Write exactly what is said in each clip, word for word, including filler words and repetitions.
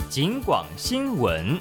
警广新闻。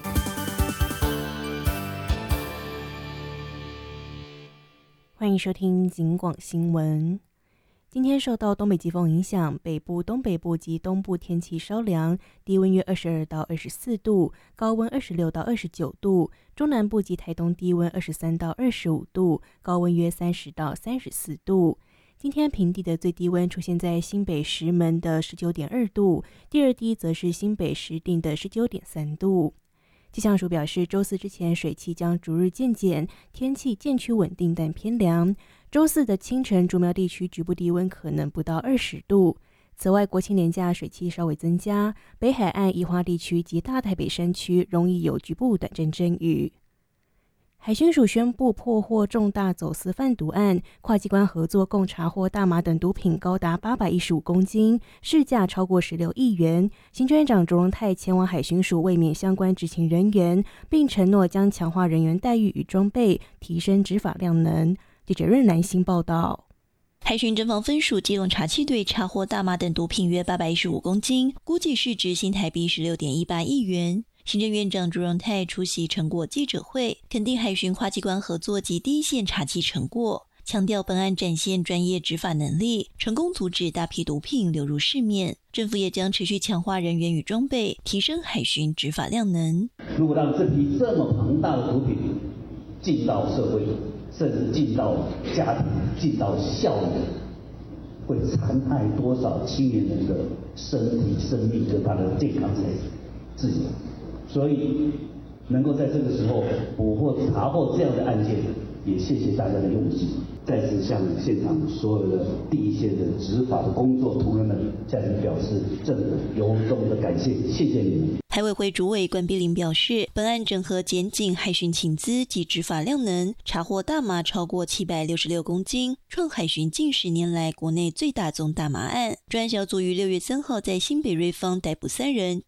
欢迎收听警广新闻。今天受到东北季风影响，北部、东北部及东部天气稍凉，低温约二十二到二十四度，高温二十六到二十九度；中南部及台东低温二十三到二十五度，高温约三十到三十四度。今天平地的最低温出现在新北石门的十九点二度，第二低则是新北石碇的十九点三度。气象署表示，周四之前水汽将逐日渐减，天气渐趋稳定但偏凉。周四的清晨，竹苗地区局部低温可能不到二十度。此外，国庆连假水汽稍微增加，北海岸、宜花地区及大台北山区容易有局部短暂阵雨。海巡署宣布破获重大走私贩毒案，跨机关合作共查获大麻等毒品高达八百一十五公斤，市价超过十六亿元。行政院长卓荣泰前往海巡署慰勉相关执勤人员，并承诺将强化人员待遇与装备，提升执法量能。记者任南星报道。 海巡侦防分署基隆查缉队查获大麻等毒品约八百一十五公斤，估计市值新台币十六点一八亿元。行政院长卓荣泰出席成果记者会，肯定海巡跨机关合作及第一线查缉成果，强调本案展现专业执法能力，成功阻止大批毒品流入市面。政府也将持续强化人员与装备，提升海巡执法量能。 如果让这批这么庞大的毒品进到社会，甚至进到家庭、进到校园，会残害多少青年人的身体、生命跟他的健康才自由。所以能够在这个时候捕获、查获这样的案件，也谢谢大家的用心。再次向现场所有的第一线的执法的工作同仁们，向你们表示郑由衷的感谢，谢谢你们。 海委会主委关碧玲表示，本案整合检警、海巡情资及执法量能，查获大麻超过七百六十六公斤，创海巡近十年来国内最大宗大麻案。专案小组于六月三号在新北瑞芳逮捕三人，